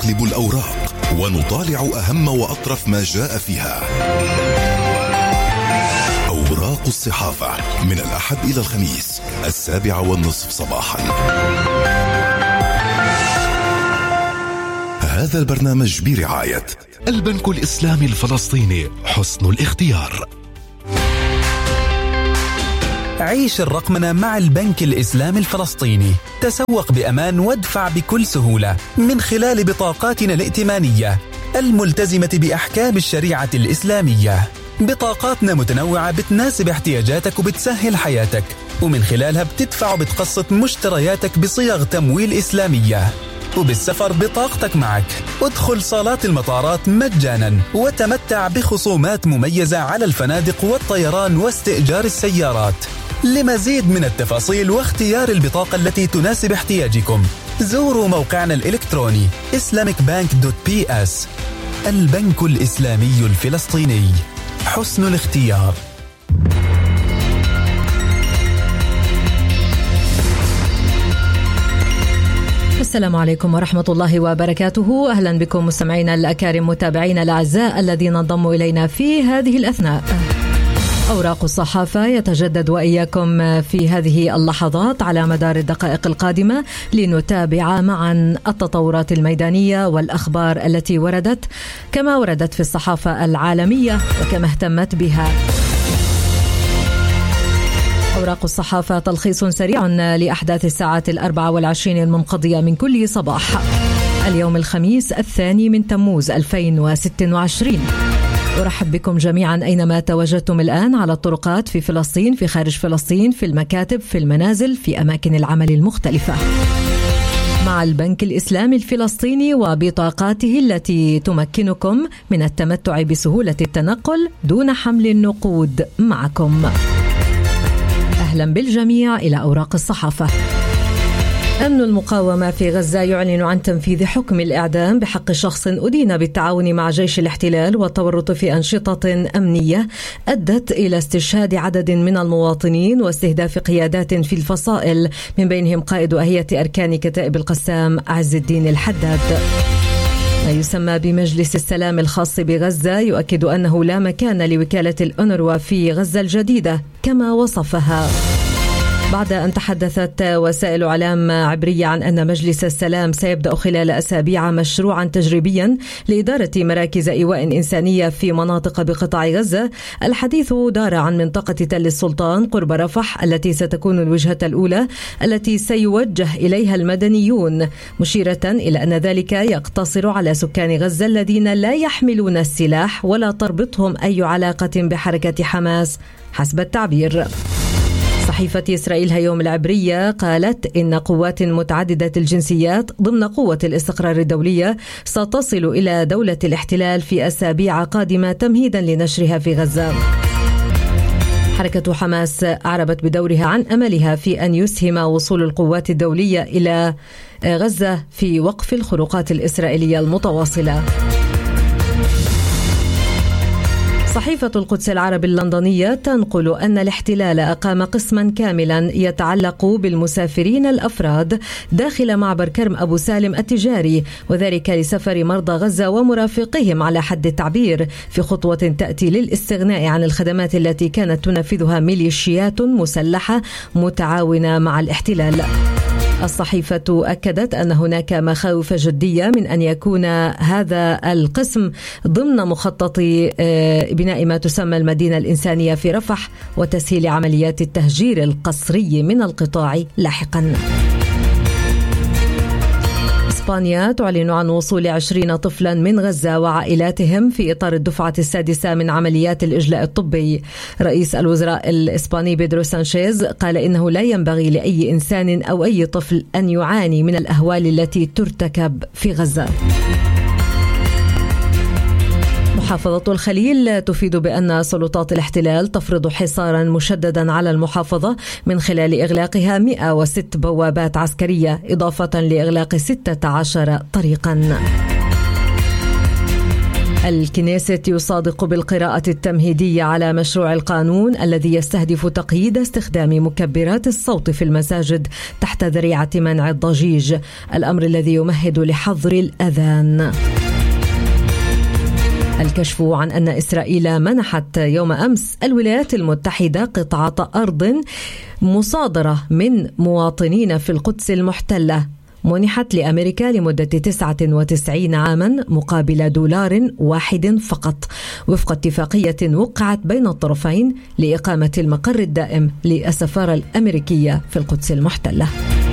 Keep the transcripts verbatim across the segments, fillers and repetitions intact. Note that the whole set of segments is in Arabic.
نقلب الأوراق ونطالع أهم وأطرف ما جاء فيها. أوراق الصحافة من الأحد إلى الخميس السابعة والنصف صباحا. هذا البرنامج برعاية البنك الإسلامي الفلسطيني حسن الاختيار. عيش الرقمنة مع البنك الإسلامي الفلسطيني. تسوق بأمان وادفع بكل سهولة من خلال بطاقاتنا الائتمانية الملتزمة بأحكام الشريعة الإسلامية. بطاقاتنا متنوعة بتناسب احتياجاتك وبتسهل حياتك، ومن خلالها بتدفع وبتقسط مشترياتك بصيغ تمويل إسلامية. وبالسفر بطاقتك معك. ادخل صالات المطارات مجانا وتمتع بخصومات مميزة على الفنادق والطيران واستئجار السيارات. لمزيد من التفاصيل واختيار البطاقة التي تناسب احتياجكم زوروا موقعنا الإلكتروني إسلاميك بانك دوت بي إس. البنك الإسلامي الفلسطيني حسن الاختيار. السلام عليكم ورحمة الله وبركاته. أهلا بكم مستمعينا الأكارم، متابعينا الأعزاء الذين انضموا إلينا في هذه الأثناء. أوراق الصحافة يتجدد وإياكم في هذه اللحظات على مدار الدقائق القادمة لنتابع معا التطورات الميدانية والأخبار التي وردت كما وردت في الصحافة العالمية وكما اهتمت بها. أوراق الصحافة تلخيص سريع لأحداث الساعات الأربعة والعشرين المنقضية من كل صباح اليوم الخميس الثاني من تموز ألفين وستة وعشرين. أرحب بكم جميعا أينما تواجدتم الآن، على الطرقات في فلسطين، في خارج فلسطين، في المكاتب، في المنازل، في أماكن العمل المختلفة. مع البنك الإسلامي الفلسطيني وبطاقاته التي تمكنكم من التمتع بسهولة التنقل دون حمل النقود معكم. أهلا بالجميع إلى أوراق الصحافة. أمن المقاومة في غزة يعلن عن تنفيذ حكم الإعدام بحق شخص أدين بالتعاون مع جيش الاحتلال والتورط في أنشطة أمنية أدت إلى استشهاد عدد من المواطنين واستهداف قيادات في الفصائل، من بينهم قائد أهية أركان كتائب القسام عز الدين الحداد. ما يسمى بمجلس السلام الخاص بغزة يؤكد أنه لا مكان لوكالة الأونروا في غزة الجديدة كما وصفها، بعد أن تحدثت وسائل إعلام عبرية عن أن مجلس السلام سيبدأ خلال أسابيع مشروعا تجريبيا لإدارة مراكز إيواء إنسانية في مناطق بقطاع غزة. الحديث دار عن منطقة تل السلطان قرب رفح التي ستكون الوجهة الأولى التي سيوجه إليها المدنيون، مشيرة إلى أن ذلك يقتصر على سكان غزة الذين لا يحملون السلاح ولا تربطهم أي علاقة بحركة حماس حسب التعبير. صحيفة إسرائيل هيوم العبرية قالت إن قوات متعددة الجنسيات ضمن قوة الاستقرار الدولية ستصل إلى دولة الاحتلال في أسابيع قادمة تمهيدا لنشرها في غزة. حركة حماس أعربت بدورها عن أملها في أن يسهم وصول القوات الدولية إلى غزة في وقف الخروقات الإسرائيلية المتواصلة. صحيفة القدس العربي اللندنية تنقل أن الاحتلال أقام قسما كاملا يتعلق بالمسافرين الأفراد داخل معبر كرم أبو سالم التجاري، وذلك لسفر مرضى غزة ومرافقهم على حد التعبير، في خطوة تأتي للاستغناء عن الخدمات التي كانت تنفذها ميليشيات مسلحة متعاونة مع الاحتلال. الصحيفة أكدت أن هناك مخاوف جدية من أن يكون هذا القسم ضمن مخطط بناء ما تسمى المدينة الإنسانية في رفح وتسهيل عمليات التهجير القسري من القطاع لاحقا. إسبانيا تعلن عن وصول عشرين طفلا من غزة وعائلاتهم في إطار الدفعة السادسة من عمليات الإجلاء الطبي. رئيس الوزراء الإسباني بيدرو سانشيز قال إنه لا ينبغي لأي إنسان أو أي طفل أن يعاني من الأهوال التي ترتكب في غزة. محافظة الخليل تفيد بأن سلطات الاحتلال تفرض حصارا مشددا على المحافظة من خلال إغلاقها مئة وستة بوابات عسكرية إضافة لإغلاق ستة عشر طريقا. الكنيست يصادق بالقراءة التمهيدية على مشروع القانون الذي يستهدف تقييد استخدام مكبرات الصوت في المساجد تحت ذريعة منع الضجيج، الأمر الذي يمهد لحظر الأذان. الكشف عن أن إسرائيل منحت يوم أمس الولايات المتحدة قطعة أرض مصادرة من مواطنين في القدس المحتلة، منحت لأمريكا لمدة تسعة وتسعين عاما مقابل دولار واحد فقط، وفق اتفاقية وقعت بين الطرفين لإقامة المقر الدائم للسفارة الأمريكية في القدس المحتلة.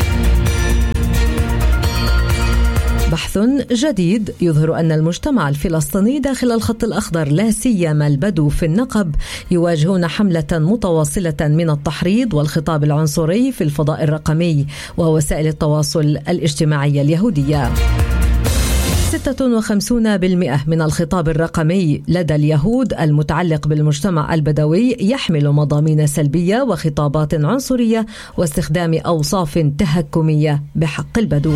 بحث جديد يظهر أن المجتمع الفلسطيني داخل الخط الأخضر، لا سيما البدو في النقب، يواجهون حملة متواصلة من التحريض والخطاب العنصري في الفضاء الرقمي ووسائل التواصل الاجتماعي اليهودية. ستة وخمسين بالمئة من الخطاب الرقمي لدى اليهود المتعلق بالمجتمع البدوي يحمل مضامين سلبية وخطابات عنصرية واستخدام أوصاف تهكمية بحق البدو.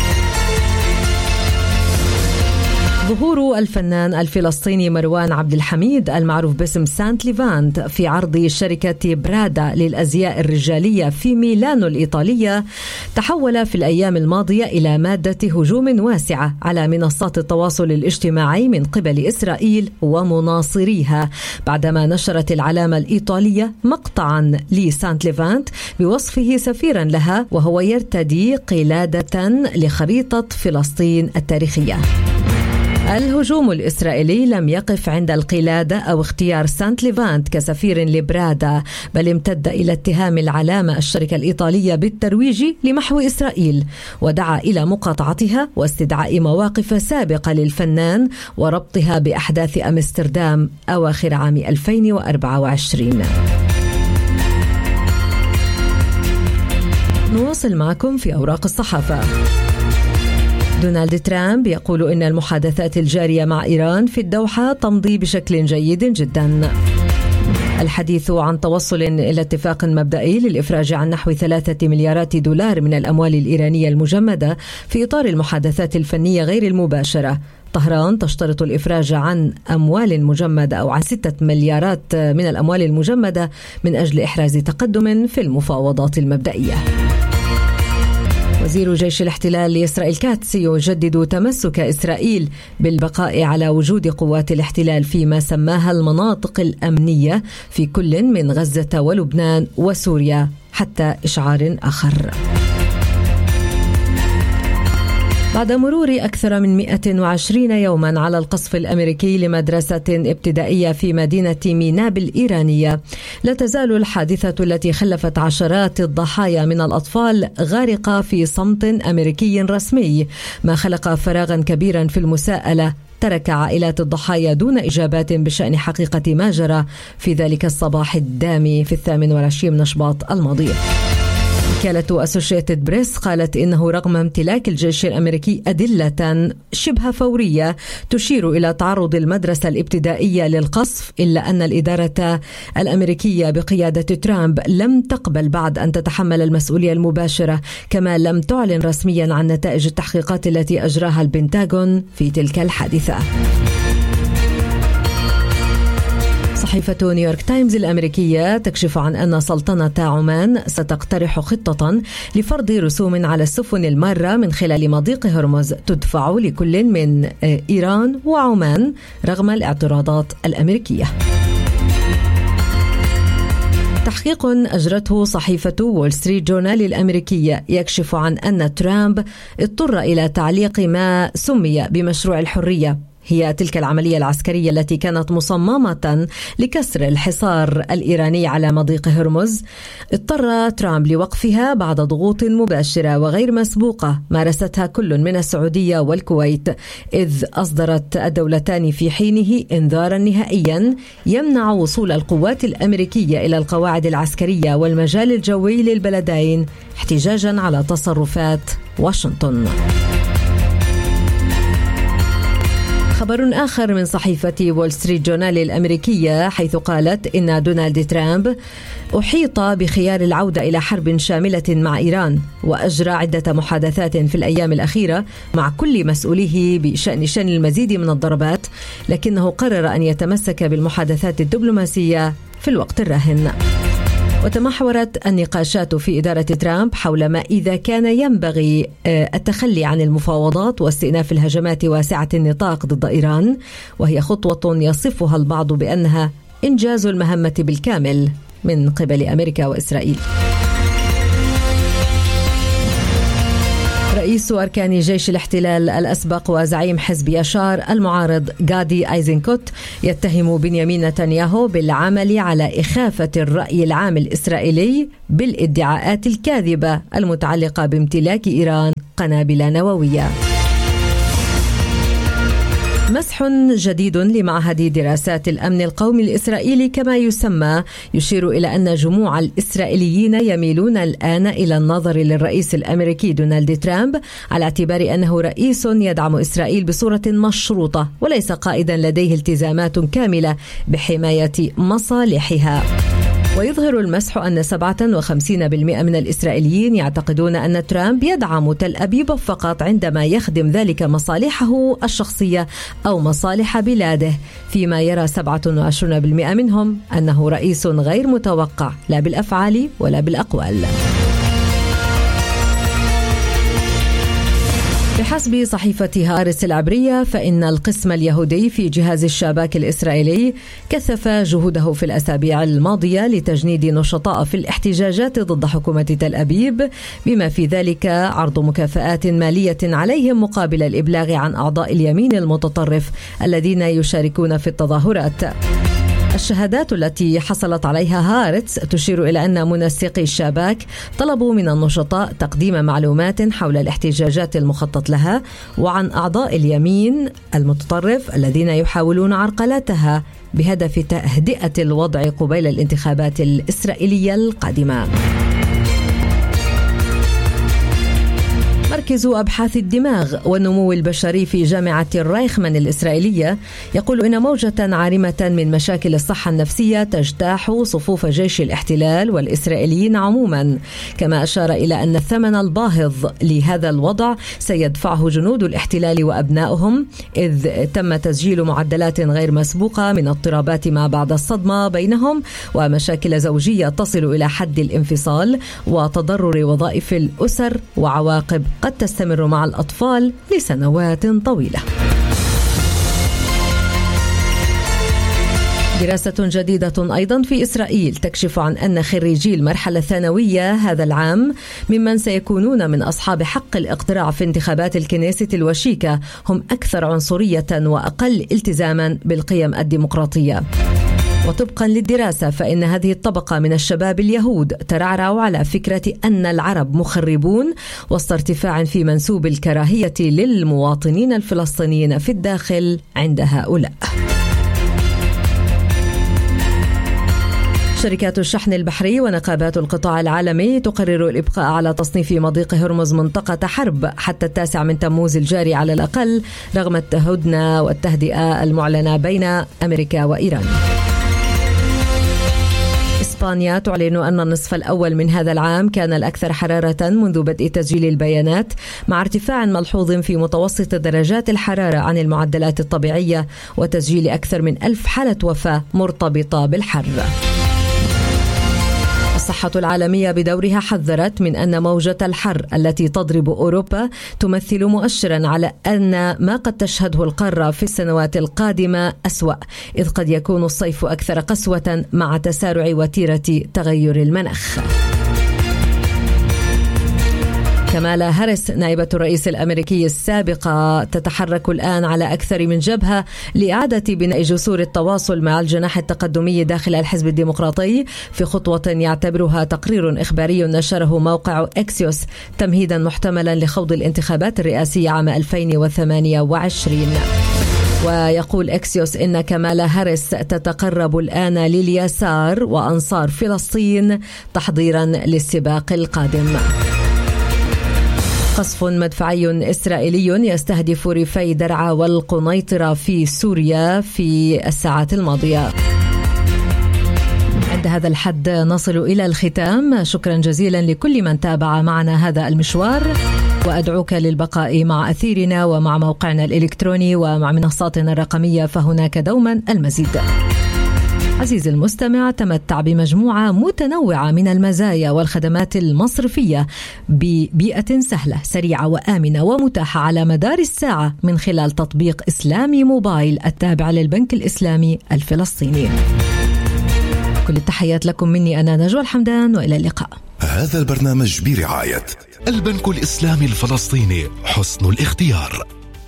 ظهور الفنان الفلسطيني مروان عبد الحميد المعروف باسم سانت ليفانت في عرض شركة برادا للأزياء الرجالية في ميلانو الإيطالية تحول في الأيام الماضية إلى مادة هجوم واسعة على منصات التواصل الاجتماعي من قبل إسرائيل ومناصريها، بعدما نشرت العلامة الإيطالية مقطعا لسانت ليفانت بوصفه سفيرا لها وهو يرتدي قلادة لخريطة فلسطين التاريخية. الهجوم الإسرائيلي لم يقف عند القلادة أو اختيار سانت ليفانت كسفير لبرادا، بل امتد إلى اتهام العلامة الشركة الإيطالية بالترويج لمحو إسرائيل، ودعا إلى مقاطعتها واستدعاء مواقف سابقة للفنان وربطها بأحداث أمستردام أواخر عام ألفين وأربعة وعشرين. نواصل معكم في أوراق الصحافة. دونالد ترامب يقول إن المحادثات الجارية مع إيران في الدوحة تمضي بشكل جيد جدا. الحديث عن توصل إلى اتفاق مبدئي للإفراج عن نحو ثلاثة مليارات دولار من الأموال الإيرانية المجمدة في إطار المحادثات الفنية غير المباشرة. طهران تشترط الإفراج عن أموال مجمدة أو عن ستة مليارات من الأموال المجمدة من أجل إحراز تقدم في المفاوضات المبدئية. وزير جيش الاحتلال لإسرائيل كاتس يجدد تمسك إسرائيل بالبقاء على وجود قوات الاحتلال فيما سماها المناطق الأمنية في كل من غزة ولبنان وسوريا حتى إشعار آخر. بعد مرور أكثر من مئة وعشرين يوما على القصف الأمريكي لمدرسة ابتدائية في مدينة ميناب الإيرانية، لا تزال الحادثة التي خلفت عشرات الضحايا من الأطفال غارقة في صمت أمريكي رسمي، ما خلق فراغا كبيرا في المساءلة ترك عائلات الضحايا دون إجابات بشأن حقيقة ما جرى في ذلك الصباح الدامي في الثامن والعشرين من شباط الماضي. وكالة أسوشيتد بريس قالت إنه رغم امتلاك الجيش الأمريكي أدلة شبه فورية تشير إلى تعرض المدرسة الابتدائية للقصف، إلا أن الإدارة الأمريكية بقيادة ترامب لم تقبل بعد أن تتحمل المسؤولية المباشرة، كما لم تعلن رسميا عن نتائج التحقيقات التي أجراها البنتاغون في تلك الحادثة. صحيفة نيويورك تايمز الأمريكية تكشف عن أن سلطنة عمان ستقترح خطة لفرض رسوم على السفن المارة من خلال مضيق هرمز تدفع لكل من إيران وعمان رغم الاعتراضات الأمريكية. تحقيق أجرته صحيفة وول ستريت جورنال الأمريكية يكشف عن أن ترامب اضطر إلى تعليق ما سمي بمشروع الحرية، هي تلك العملية العسكرية التي كانت مصممة لكسر الحصار الإيراني على مضيق هرمز. اضطر ترامب لوقفها بعد ضغوط مباشرة وغير مسبوقة مارستها كل من السعودية والكويت، إذ أصدرت الدولتان في حينه إنذارا نهائيا يمنع وصول القوات الأمريكية إلى القواعد العسكرية والمجال الجوي للبلدين احتجاجا على تصرفات واشنطن. خبر آخر من صحيفة وول ستريت جورنال الأمريكية، حيث قالت إن دونالد ترامب أحيط بخيار العودة إلى حرب شاملة مع إيران، وأجرى عدة محادثات في الأيام الأخيرة مع كل مسؤوليه بشأن شن المزيد من الضربات، لكنه قرر أن يتمسك بالمحادثات الدبلوماسية في الوقت الراهن. وتمحورت النقاشات في إدارة ترامب حول ما إذا كان ينبغي التخلي عن المفاوضات واستئناف الهجمات واسعة النطاق ضد إيران، وهي خطوة يصفها البعض بأنها إنجاز المهمة بالكامل من قبل أمريكا وإسرائيل. رئيس أركان جيش الاحتلال الأسبق وزعيم حزب يشار المعارض غادي أيزنكوت يتهم بنيامين نتنياهو بالعمل على إخافة الرأي العام الإسرائيلي بالادعاءات الكاذبة المتعلقة بامتلاك إيران قنابل نووية. مسح جديد لمعهد دراسات الأمن القومي الإسرائيلي كما يسمى يشير إلى أن جموع الإسرائيليين يميلون الآن إلى النظر للرئيس الأمريكي دونالد ترامب على اعتبار أنه رئيس يدعم إسرائيل بصورة مشروطة وليس قائدا لديه التزامات كاملة بحماية مصالحها. ويظهر المسح أن سبعة وخمسين بالمئة من الإسرائيليين يعتقدون أن ترامب يدعم تل أبيب فقط عندما يخدم ذلك مصالحه الشخصية أو مصالح بلاده، فيما يرى سبعة وعشرين بالمئة منهم أنه رئيس غير متوقع لا بالأفعال ولا بالأقوال. بحسب صحيفة هارس العبرية، فإن القسم اليهودي في جهاز الشباك الإسرائيلي كثف جهوده في الأسابيع الماضية لتجنيد نشطاء في الاحتجاجات ضد حكومة تل أبيب، بما في ذلك عرض مكافآت مالية عليهم مقابل الإبلاغ عن أعضاء اليمين المتطرف الذين يشاركون في التظاهرات. الشهادات التي حصلت عليها هارتس تشير إلى أن منسقي الشباك طلبوا من النشطاء تقديم معلومات حول الاحتجاجات المخطط لها وعن أعضاء اليمين المتطرف الذين يحاولون عرقلتها بهدف تهدئة الوضع قبيل الانتخابات الإسرائيلية القادمة. مركز أبحاث الدماغ والنمو البشري في جامعة الرايخمان الإسرائيلية يقول إن موجة عارمة من مشاكل الصحة النفسية تجتاح صفوف جيش الاحتلال والإسرائيليين عموما، كما أشار إلى أن الثمن الباهظ لهذا الوضع سيدفعه جنود الاحتلال وأبنائهم، إذ تم تسجيل معدلات غير مسبوقة من اضطرابات ما بعد الصدمة بينهم ومشاكل زوجية تصل إلى حد الانفصال وتضرر وظائف الأسر وعواقب قد تستمر مع الأطفال لسنوات طويلة. دراسة جديدة أيضا في إسرائيل تكشف عن أن خريجي المرحلة الثانوية هذا العام ممن سيكونون من أصحاب حق الاقتراع في انتخابات الكنيسة الوشيكة هم أكثر عنصرية وأقل التزاما بالقيم الديمقراطية. وطبقا للدراسة فإن هذه الطبقة من الشباب اليهود ترعرع على فكرة أن العرب مخربون وسط ارتفاع في منسوب الكراهية للمواطنين الفلسطينيين في الداخل عند هؤلاء. شركات الشحن البحري ونقابات القطاع العالمي تقرر الإبقاء على تصنيف مضيق هرمز منطقة حرب حتى التاسع من تموز الجاري على الأقل، رغم التهدنة والتهدئة المعلنة بين أمريكا وإيران. إسبانيا تعلن أن النصف الأول من هذا العام كان الأكثر حرارة منذ بدء تسجيل البيانات، مع ارتفاع ملحوظ في متوسط درجات الحرارة عن المعدلات الطبيعية وتسجيل أكثر من ألف حالة وفاة مرتبطة بالحر. الصحة العالمية بدورها حذرت من أن موجة الحر التي تضرب أوروبا تمثل مؤشرا على أن ما قد تشهده القارة في السنوات القادمة أسوأ، إذ قد يكون الصيف أكثر قسوة مع تسارع وتيرة تغير المناخ. كمالا هاريس نائبة الرئيس الأمريكي السابقة تتحرك الآن على أكثر من جبهة لإعادة بناء جسور التواصل مع الجناح التقدمي داخل الحزب الديمقراطي، في خطوة يعتبرها تقرير إخباري نشره موقع إكسيوس تمهيدا محتملا لخوض الانتخابات الرئاسية عام ألفين وثمانية وعشرين. ويقول إكسيوس إن كمالا هاريس تتقرب الآن لليسار وأنصار فلسطين تحضيرا للسباق القادم. قصف مدفعي إسرائيلي يستهدف ريفي درعا والقنيطرة في سوريا في الساعات الماضية. عند هذا الحد نصل إلى الختام. شكرا جزيلا لكل من تابع معنا هذا المشوار، وأدعوك للبقاء مع أثيرنا ومع موقعنا الإلكتروني ومع منصاتنا الرقمية، فهناك دوما المزيد. عزيزي المستمع، تمتع بمجموعة متنوعة من المزايا والخدمات المصرفية ببيئة سهلة سريعة وآمنة ومتاحة على مدار الساعة من خلال تطبيق إسلامي موبايل التابع للبنك الإسلامي الفلسطيني. كل التحيات لكم مني أنا نجوى الحمدان، وإلى اللقاء. هذا البرنامج برعاية البنك الإسلامي الفلسطيني، حسن الاختيار.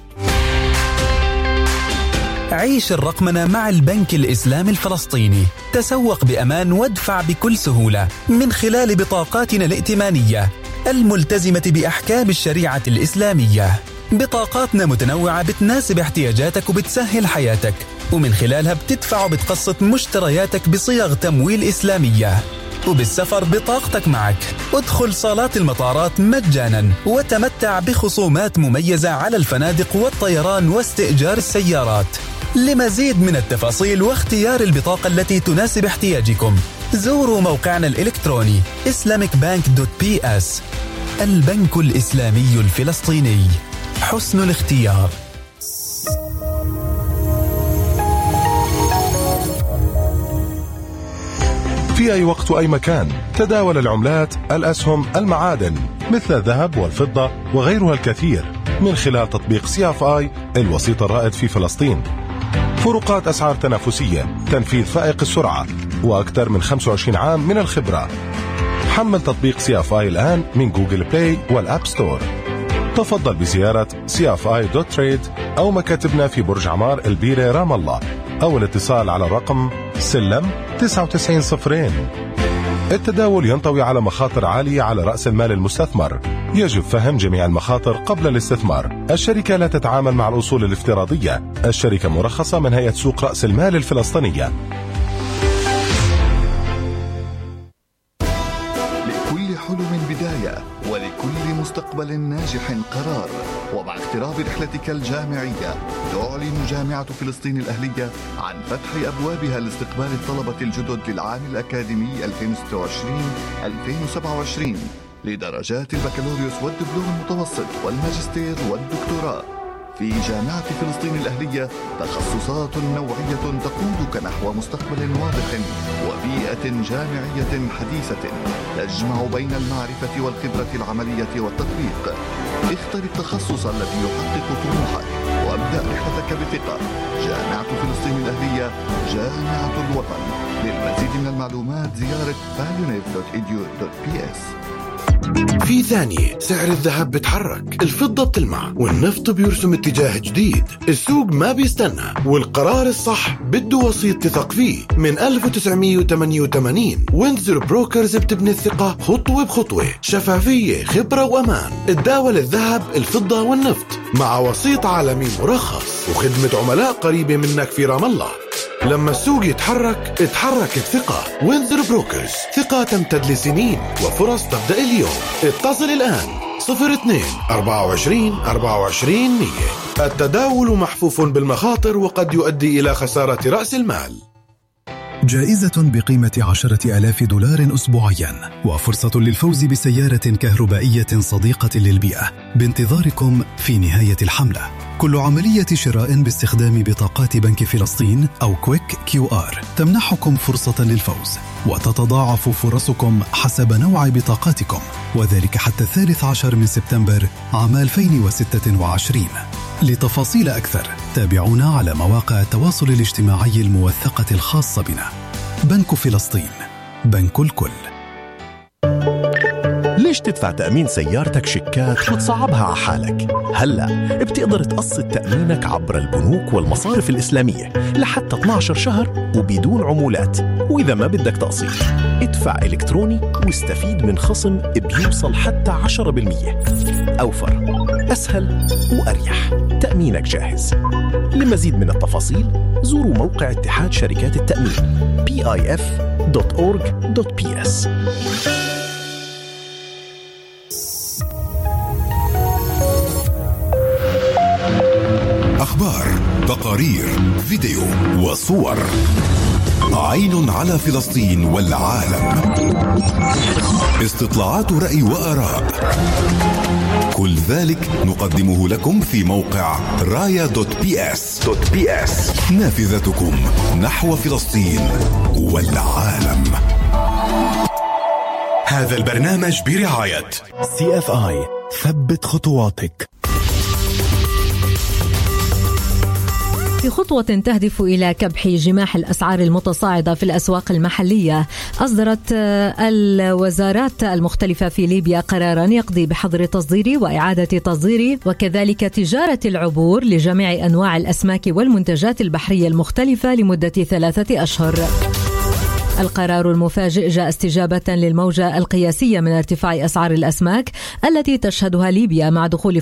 عيش الرقمنة مع البنك الإسلامي الفلسطيني. تسوق بأمان وادفع بكل سهولة من خلال بطاقاتنا الائتمانية الملتزمة بأحكام الشريعة الإسلامية. بطاقاتنا متنوعة بتناسب احتياجاتك وبتسهل حياتك، ومن خلالها بتدفع وبتقسط مشترياتك بصيغ تمويل إسلامية. وبالسفر بطاقتك معك. ادخل صالات المطارات مجانا وتمتع بخصومات مميزة على الفنادق والطيران واستئجار السيارات. لمزيد من التفاصيل واختيار البطاقة التي تناسب احتياجكم، زوروا موقعنا الإلكتروني إسلاميك بانك دوت بي إس. البنك الإسلامي الفلسطيني، حسن الاختيار. في أي وقت وأي مكان تداول العملات، الأسهم، المعادن مثل الذهب والفضة وغيرها الكثير من خلال تطبيق سي اف آي الوسيط الرائد في فلسطين. فروقات أسعار تنافسية، تنفيذ فائق السرعة، وأكثر من خمسة وعشرين عام من الخبرة. حمل تطبيق سي اف آي الآن من جوجل بلاي والأب ستور. تفضل بزيارة سي اف آي دوت تريد أو مكاتبنا في برج عمار البيرة رام الله، أو الاتصال على الرقم سلم تسعة وتسعين صفرين. التداول ينطوي على مخاطر عالية على رأس المال المستثمر. يجب فهم جميع المخاطر قبل الاستثمار. الشركة لا تتعامل مع الأصول الافتراضية. الشركة مرخصة من هيئة سوق رأس المال الفلسطينية. لكل حلم بداية، ولكل مستقبل ناجح قرار. ومع اقتراب رحلتك الجامعية، تعلن جامعة فلسطين الأهلية عن فتح أبوابها لاستقبال الطلبة الجدد للعام الأكاديمي ألفين وستة وعشرين ألفين وسبعة وعشرين لدرجات البكالوريوس والدبلوم المتوسط والماجستير والدكتوراه. في جامعة فلسطين الأهلية تخصصات نوعية تقودك نحو مستقبل واضح وبيئة جامعية حديثة تجمع بين المعرفة والخبرة العملية والتطبيق. اختر التخصص الذي يحقق طموحك وابدأ رحلتك بثقة. جامعة فلسطين الأهلية، جامعة الوطن. للمزيد من المعلومات زيارة فاليونيف دوت إي دي يو دوت بي إس. في ثانية سعر الذهب بتحرك، الفضة بتلمع، والنفط بيرسم اتجاه جديد. السوق ما بيستنى، والقرار الصح بده وسيط تثق فيه. من ألف وتسعمية وثمانية وثمانين وينزر بروكرز بتبني الثقة خطوة بخطوة، شفافية، خبرة وأمان. تداول الذهب، الفضة والنفط مع وسيط عالمي مرخص وخدمة عملاء قريبة منك في رام الله. لما السوق يتحرك اتحرك الثقة. وينزر بروكرز، ثقة تمتد لسنين وفرص تبدأ اليوم. اتصل الآن صفر اثنين أربعة وعشرين أربعة وعشرين مية. التداول محفوف بالمخاطر وقد يؤدي إلى خسارة رأس المال. جائزة بقيمة عشرة آلاف دولار أسبوعيا، وفرصة للفوز بسيارة كهربائية صديقة للبيئة بانتظاركم في نهاية الحملة. كل عملية شراء باستخدام بطاقات بنك فلسطين أو كويك كيو آر تمنحكم فرصة للفوز، وتتضاعف فرصكم حسب نوع بطاقاتكم، وذلك حتى الثالث عشر من سبتمبر عام ألفين وستة وعشرين. لتفاصيل أكثر تابعونا على مواقع التواصل الاجتماعي الموثقة الخاصة بنا. بنك فلسطين، بنك الكل. ليش تدفع تأمين سيارتك شيكات وتصعبها على حالك؟ هلأ بتقدر تقسط تأمينك عبر البنوك والمصارف الإسلامية لحتى اثني عشر شهر وبدون عمولات. وإذا ما بدك تقسيط، ادفع إلكتروني واستفيد من خصم بيوصل حتى عشرة بالمية. أوفر، أسهل وأريح. تأمينك جاهز. لمزيد من التفاصيل زوروا موقع اتحاد شركات التأمين بي آي إف دوت أورج دوت بي إس. تقارير، فيديو وصور. عين على فلسطين والعالم. استطلاعات رأي وآراء. كل ذلك نقدمه لكم في موقع رايا دوت بي اس. نافذتكم نحو فلسطين والعالم. هذا البرنامج برعاية سي اف اي. ثبت خطواتك. في خطوة تهدف إلى كبح جماح الأسعار المتصاعدة في الأسواق المحلية، أصدرت الوزارات المختلفة في ليبيا قراراً يقضي بحظر التصدير وإعادة تصدير وكذلك تجارة العبور لجميع أنواع الأسماك والمنتجات البحرية المختلفة لمدة ثلاثة أشهر. القرار المفاجئ جاء استجابة للموجة القياسية من ارتفاع أسعار الأسماك التي تشهدها ليبيا مع دخول